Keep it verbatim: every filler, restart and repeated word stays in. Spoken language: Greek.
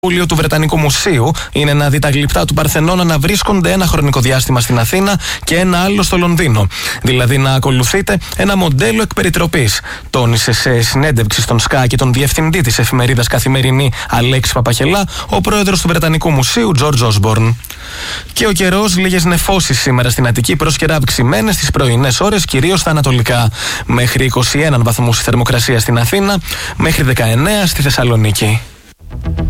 Ούλιο του Βρετανικού Μουσείου είναι να δει τα γλυπτά του Παρθενώνα να βρίσκονται ένα χρονικό διάστημα στην Αθήνα και ένα άλλο στο Λονδίνο. Δηλαδή να ακολουθείτε ένα μοντέλο εκ περιτροπής, τόνισε σε συνέντευξη στον Sky και τον διευθυντή της εφημερίδας Καθημερινή Αλέξη Παπαχελά ο πρόεδρος του Βρετανικού Μουσείου George Osborne. Και ο καιρός, λίγες νεφώσεις σήμερα στην Αττική, πρόσκαιρα αυξημένες στις πρωινές ώρες, κυρίως στα ανατολικά. Μέχρι είκοσι ένα βαθμούς η θερμοκρασία στην Αθήνα, μέχρι δεκαεννέα στη Θεσσαλονίκη.